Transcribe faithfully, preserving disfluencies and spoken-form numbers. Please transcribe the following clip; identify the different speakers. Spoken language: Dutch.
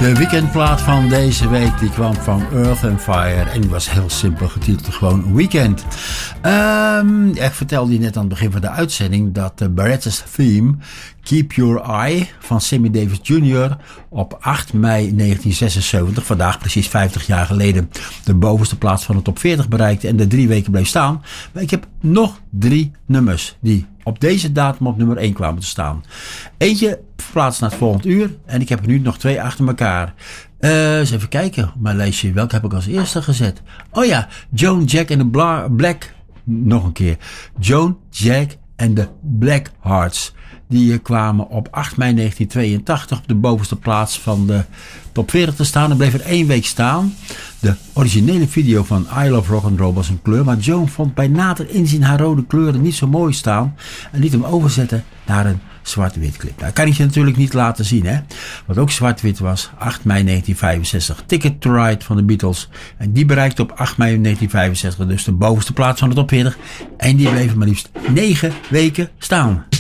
Speaker 1: De weekendplaat van deze week die kwam van Earth and Fire en die was heel simpel getiteld, gewoon Weekend. Um, ik vertelde je net aan het begin van de uitzending dat de Barretta's Theme Keep Your Eye van Sammy Davis junior op acht mei negentien zesenzeventig, vandaag precies vijftig jaar geleden, de bovenste plaats van de top veertig bereikte en de drie weken bleef staan. Maar ik heb nog drie nummers die op deze datum op nummer één kwamen te staan. Eentje verplaatst naar het volgende uur en ik heb er nu nog twee achter elkaar. Uh, eens even kijken op mijn lijstje. Welke heb ik als eerste gezet? Oh ja, Joan, Jack en de Bla- Black. Nog een keer. Joan, Jack en de Blackhearts. Die kwamen op acht mei negentien tweeëntachtig op de bovenste plaats van de top veertig te staan. En bleef er één week staan. De originele video van I Love Rock'n'Roll was een kleur. Maar Joan vond bij nader inzien haar rode kleuren niet zo mooi staan. En liet hem overzetten naar een zwart-wit clip. Nou, kan ik je natuurlijk niet laten zien, hè. Wat ook zwart-wit was, acht mei negentien vijfenzestig. Ticket to Ride van de Beatles. En die bereikte op acht mei negentien vijfenzestig dus de bovenste plaats van de top veertig. En die bleef maar liefst negen weken staan.